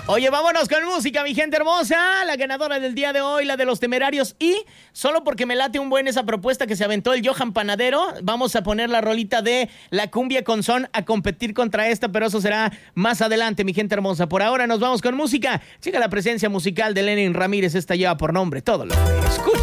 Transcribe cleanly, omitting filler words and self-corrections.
Oye, vámonos con música, mi gente hermosa. La ganadora del día de hoy, la de Los Temerarios. Y solo porque me late un buen esa propuesta que se aventó el Johan Panadero, vamos a poner la rolita de La Cumbia con Son a competir contra esta, pero eso será más adelante, mi gente hermosa. Por ahora nos vamos con música. Checa la presencia musical de Lenin Ramírez. Esta lleva por nombre Todo lo que escucha.